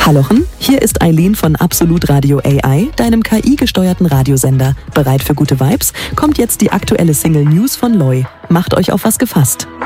Hallochen, hier ist Eileen von Absolut Radio AI, deinem KI-gesteuerten Radiosender. Bereit für gute Vibes? Kommt jetzt die aktuelle Single News von Loi. Macht euch auf was gefasst.